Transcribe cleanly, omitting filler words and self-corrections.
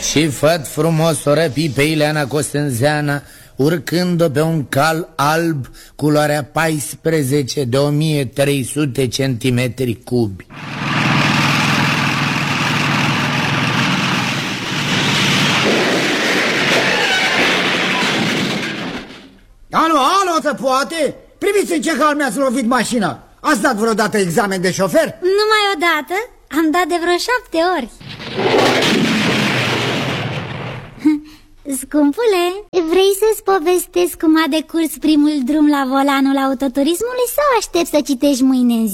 Și făt frumos o răpi pe Ileana Costenzeana, urcând-o pe un cal alb, culoarea 14 de 1300 centimetri cubi. Alo, se poate? Priviți în ce cal mi-ați lovit mașina. Ați dat vreodată examen de șofer? Numai odată, am dat de vreo 7 ori. Scumpule, vrei să-ți povestesc cum a decurs primul drum la volanul autoturismului sau aștept să citești mâine în zi?